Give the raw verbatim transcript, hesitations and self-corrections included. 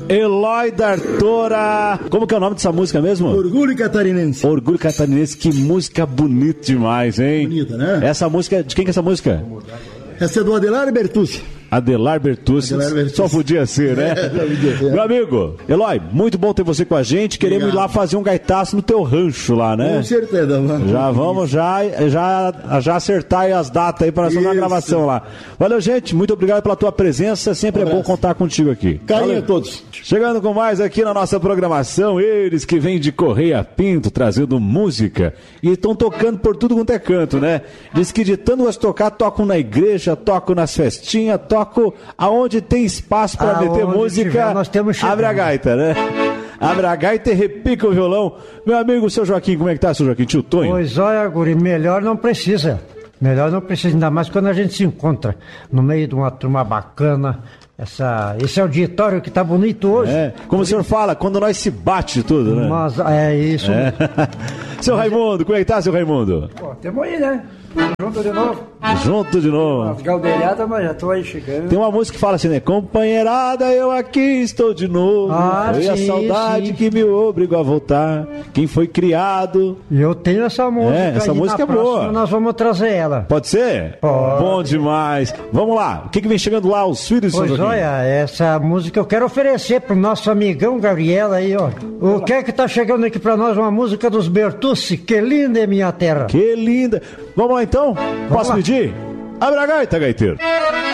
Eloy D'Artora. Como que é o nome dessa música mesmo? Orgulho Catarinense. Orgulho Catarinense, que música bonita demais, hein? Bonita, né? Essa música, de quem que é essa música? Essa é do Adelar Bertucci. Adelar Bertucci. Adelar Bertucci. Só podia ser, né? É, podia ser. Meu amigo, Eloy, muito bom ter você com a gente. Queremos Obrigado. ir lá fazer um gaitaço no teu rancho lá, né? Com certeza, mano. Já vamos já, já, já acertar aí as datas aí para fazer uma gravação lá. Valeu, gente. Muito obrigado pela tua presença. Sempre um é bom contar contigo aqui. Carinho Valeu. a todos. Chegando com mais aqui na nossa programação, eles que vêm de Correia Pinto, trazendo música e estão tocando por tudo quanto é canto, né? Diz que de tanto as tocar, tocam na igreja, tocam nas festinhas, tocam aonde tem espaço para meter música. Tiver, nós temos abre a gaita, né? Abre a gaita e repica o violão. Meu amigo, seu Joaquim, como é que tá, seu Joaquim? Tio Tonho? Pois olha, guri, melhor não precisa. Melhor não precisa, ainda mais quando a gente se encontra no meio de uma turma bacana. Essa, esse auditório que tá bonito hoje. É, como o senhor fala, quando nós se bate tudo, né? Mas é isso. É. Seu Raimundo, como é que tá, seu Raimundo? Pô, tamo aí, né? Junto de novo. Junto de novo. As galdeiradas, mas já tô aí chegando. Tem uma música que fala assim, né? Companheirada, eu aqui estou de novo. Ah, foi sim, a saudade sim. que me obrigou a voltar. Quem foi criado. Eu tenho essa música. É, essa música é boa. Nós vamos trazer ela. Pode ser? Pode. Bom demais. Vamos lá. O que, que vem chegando lá, os filhos do Pois São Joaquim? olha, essa música eu quero oferecer pro nosso amigão Gabriel aí, ó. O que é que tá chegando aqui pra nós? Uma música dos Bertucci, Que Linda é Minha Terra. Que linda. Vamos lá então? Vamos Posso lá. pedir? Abre a gaita, gaiteiro.